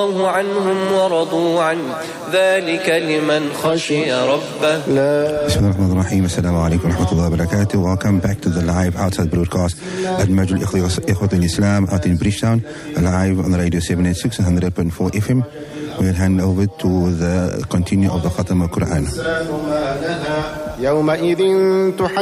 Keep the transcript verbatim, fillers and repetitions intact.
الله عنهم ورضوا عنه ذلك لمن خشي ربه. Bismillahirrahmanirrahim. Assalamu alaikum wa rahmatullahi wa barakatuh. Welcome back to the live outside broadcast at Majul Ikhwat al-Islam out in Bridgetown, live on the radio seven eighty-six and one hundred point four F M. We'll hand over to the continue of the Khatam al-Quran.